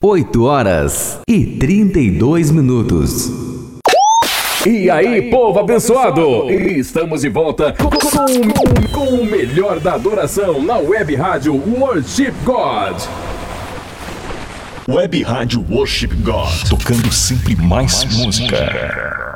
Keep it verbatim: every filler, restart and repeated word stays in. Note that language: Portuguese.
oito horas e trinta e dois minutos. E aí, povo abençoado! Estamos de volta com, com, com o melhor da adoração na Web Rádio Worship God. Web Rádio Worship God, tocando sempre mais música.